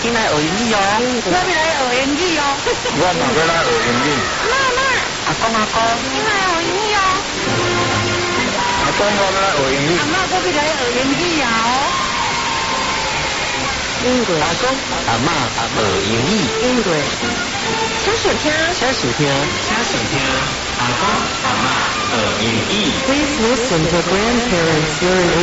进来学英语哦。 我要来学英语哦。 我嘛要来学英语。 妈妈， 阿公阿公， 进来学英语哦。 阿公我要来学英语。 阿妈，我要来学英语哦。 阿公阿嬷学英语。 小小听， 小小听，阿公阿嬷学英语。 Please listen to grandparents during